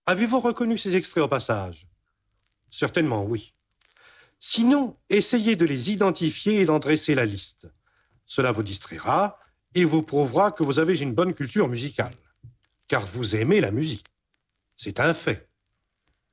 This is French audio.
Avez-vous reconnu ces extraits au passage? Certainement, oui. Sinon, essayez de les identifier et d'en dresser la liste. Cela vous distraira et vous prouvera que vous avez une bonne culture musicale. Car vous aimez la musique. C'est un fait.